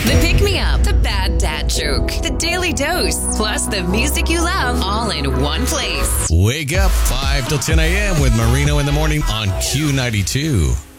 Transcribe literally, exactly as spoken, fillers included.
The Pick Me Up, the Bad Dad Joke, the Daily Dose, plus the music you love, all in one place. Wake up five till ten a.m. with Marino in the morning on Q ninety-two.